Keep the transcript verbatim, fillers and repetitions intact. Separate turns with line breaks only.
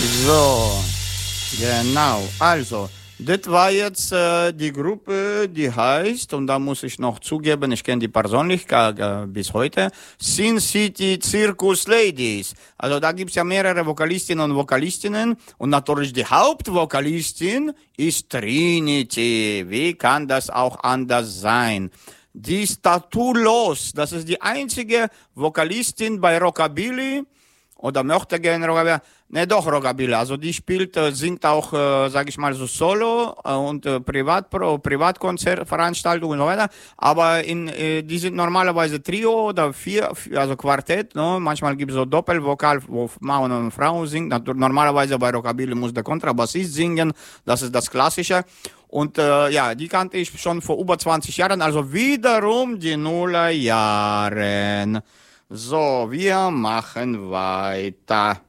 So, genau. Also, das war jetzt äh, die Gruppe, die heißt, und da muss ich noch zugeben, ich kenne die persönlich äh, bis heute, Sin City Circus Ladies. Also da gibt's ja mehrere Vokalistinnen und Vokalistinnen und natürlich die Hauptvokalistin ist Trinity. Wie kann das auch anders sein? Die ist tattoolos. Das ist die einzige Vokalistin bei Rockabilly oder möchte gerne Rockabilly. Ne, doch Rockabilly. Also die spielt, äh, singt auch, äh, sag ich mal so Solo äh, und äh, Privat, Privatkonzertveranstaltungen und so weiter. Aber in, äh, die sind normalerweise Trio oder vier, also Quartett. Ne? Manchmal gibt es so Doppelvokal, wo Mann und Frau singen. Normalerweise bei Rockabilly muss der Kontrabassist singen. Das ist das Klassische. Und äh, ja, die kannte ich schon vor über zwanzig Jahren. Also wiederum die Nullerjahren. So, wir machen weiter.